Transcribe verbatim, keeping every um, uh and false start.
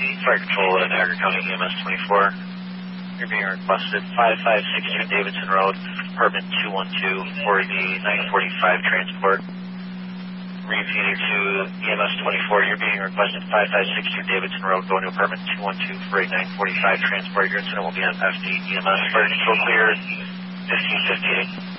Fire Control at Niagara County E M S twenty-four. You're being requested five five six two Davidson Road, apartment two one two for the nine forty-five transport. Repeating to E M S twenty-four, you're being requested five five six two Davidson Road, going to apartment two one two for a nine forty-five transport. Your incident will be on F D E M S. Fire Control cleared, fifteen fifty-eight.